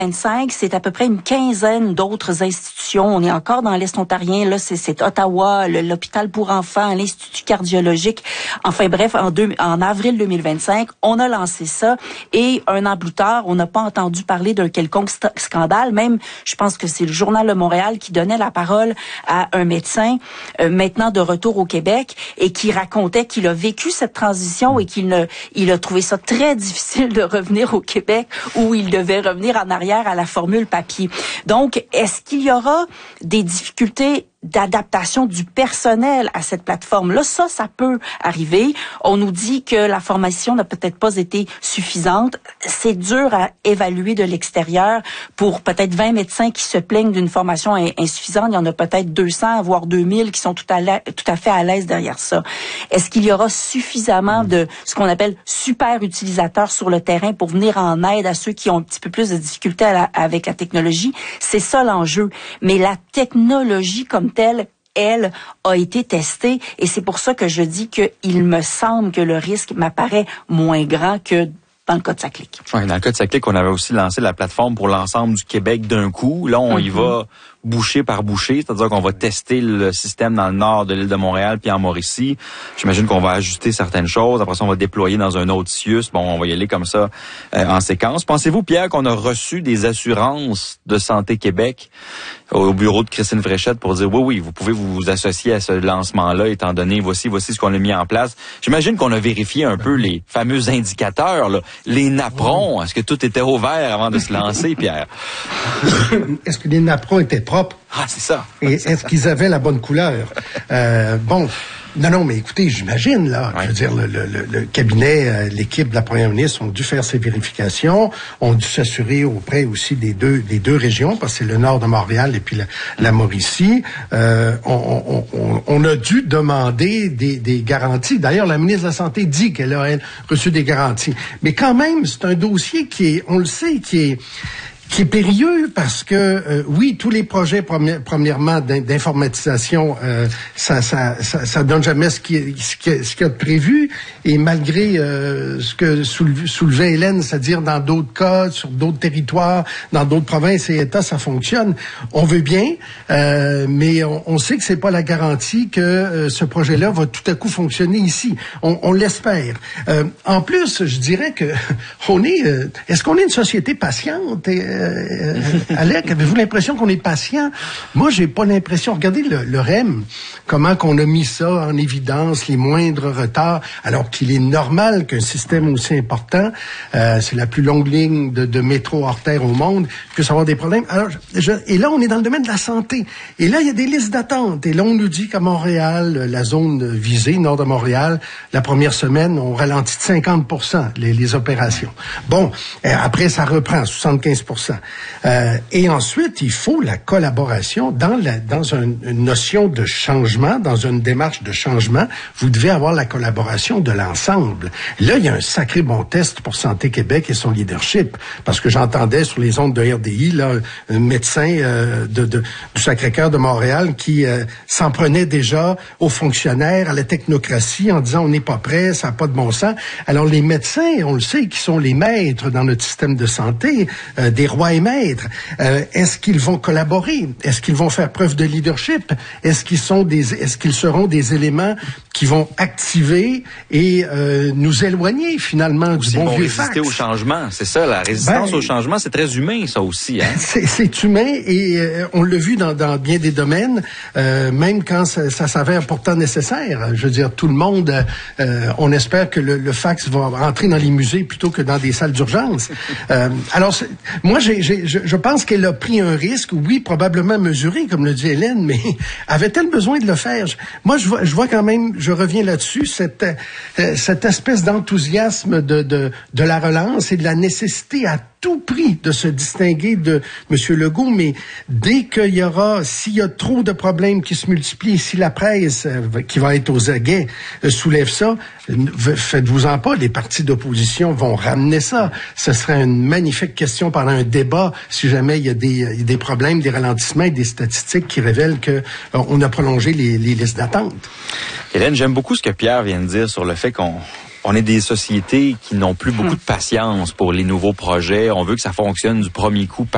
25, c'est à peu près une quinzaine d'autres institutions. On est encore dans l'Est ontarien. Là, c'est Ottawa, l'hôpital pour enfants, l'Institut cardiologique. Enfin bref, en avril 2025, on a lancé ça. Et un an plus tard, on n'a pas entendu parler d'un quelconque scandale. Même, je pense que c'est le Journal de Montréal qui donnait la parole à un médecin, maintenant de retour au Québec, et qui racontait qu'il a vécu cette transition et il a trouvé ça très difficile de revenir au Québec où il devait revenir en arrière à la formule papier. Donc, est-ce qu'il y aura des difficultés d'adaptation du personnel à cette plateforme-là? Ça peut arriver. On nous dit que la formation n'a peut-être pas été suffisante. C'est dur à évaluer de l'extérieur. Pour peut-être 20 médecins qui se plaignent d'une formation insuffisante, il y en a peut-être 200, voire 2000 qui sont tout à fait à l'aise derrière ça. Est-ce qu'il y aura suffisamment de ce qu'on appelle super utilisateurs sur le terrain pour venir en aide à ceux qui ont un petit peu plus de difficultés avec la technologie? C'est ça l'enjeu. Mais la technologie comme telle, elle, a été testée, et c'est pour ça que je dis qu'il me semble que le risque m'apparaît moins grand que dans le cas de SACLIC. Oui, dans le cas de SACLIC, on avait aussi lancé la plateforme pour l'ensemble du Québec d'un coup. Là, on y va bouchée par bouchée, c'est-à-dire qu'on va tester le système dans le nord de l'île de Montréal puis en Mauricie. J'imagine qu'on va ajuster certaines choses. Après ça, on va déployer dans un autre CIUS. Bon, on va y aller comme ça en séquence. Pensez-vous, Pierre, qu'on a reçu des assurances de Santé Québec au bureau de Christine Fréchette pour dire oui, vous pouvez vous associer à ce lancement-là, étant donné voici ce qu'on a mis en place. J'imagine qu'on a vérifié un peu les fameux indicateurs, là, les napperons. Est-ce que tout était ouvert avant de se lancer, Pierre? Est-ce que les napperons étaient propres? Ah, c'est ça. Et est-ce qu'ils avaient la bonne couleur? Non, mais écoutez, j'imagine, là, je veux dire, le cabinet, l'équipe de la première ministre ont dû faire ces vérifications, ont dû s'assurer auprès aussi des deux régions, parce que c'est le nord de Montréal et puis la Mauricie. On a dû demander des garanties. D'ailleurs, la ministre de la Santé dit qu'elle a reçu des garanties. Mais quand même, c'est un dossier qui est, on le sait, qui est périlleux parce que oui, tous les projets premièrement d'informatisation ça donne jamais ce qu'il y a de prévu, et malgré ce que soulevait Hélène, c'est-à-dire dans d'autres cas, sur d'autres territoires, dans d'autres provinces et États, ça fonctionne. On veut bien, mais on sait que c'est pas la garantie que ce projet-là va tout à coup fonctionner ici. On l'espère. En plus, je dirais que est-ce qu'on est une société patiente? Alec, avez-vous l'impression qu'on est patient? Moi, j'ai pas l'impression. Regardez le REM, comment qu'on a mis ça en évidence, les moindres retards, alors qu'il est normal qu'un système aussi important, c'est la plus longue ligne de métro hors terre au monde, puisse avoir des problèmes. Alors, et là, on est dans le domaine de la santé. Et là, il y a des listes d'attente. Et là, on nous dit qu'à Montréal, la zone visée, nord de Montréal, la première semaine, on ralentit de 50% les opérations. Bon, après, ça reprend 75%. Et ensuite, il faut la collaboration dans une notion de changement, dans une démarche de changement. Vous devez avoir la collaboration de l'ensemble. Là, il y a un sacré bon test pour Santé Québec et son leadership, parce que j'entendais sur les ondes de RDI là un médecin du Sacré-Cœur de Montréal qui s'en prenait déjà aux fonctionnaires, à la technocratie, en disant on n'est pas prêt, ça n'a pas de bon sens. Alors les médecins, on le sait, qui sont les maîtres dans notre système de santé, des rois et maîtres. Est-ce qu'ils vont collaborer? Est-ce qu'ils vont faire preuve de leadership? Est-ce qu'ils seront des éléments qui vont activer et nous éloigner finalement du bon vieux fax? Résister au changement, c'est ça, la résistance au changement, c'est très humain ça aussi. Hein? C'est humain, et on l'a vu dans bien des domaines, même quand ça s'avère pourtant nécessaire. Je veux dire, tout le monde, on espère que le fax va entrer dans les musées plutôt que dans des salles d'urgence. Alors, moi, je pense qu'elle a pris un risque, oui, probablement mesuré, comme le dit Hélène, mais avait-elle besoin de le faire? Moi, je vois quand même, je reviens là-dessus, cette espèce d'enthousiasme de la relance et de la nécessité à tout prix de se distinguer de M. Legault, mais dès s'il y a trop de problèmes qui se multiplient, si la presse qui va être aux aguets soulève ça, faites-vous-en pas, les partis d'opposition vont ramener ça. Ce serait une magnifique question pendant un débat, si jamais il y a des problèmes, des ralentissements et des statistiques qui révèlent que on a prolongé les listes d'attente. Hélène, j'aime beaucoup ce que Pierre vient de dire sur le fait qu'on est des sociétés qui n'ont plus beaucoup de patience pour les nouveaux projets. On veut que ça fonctionne du premier coup.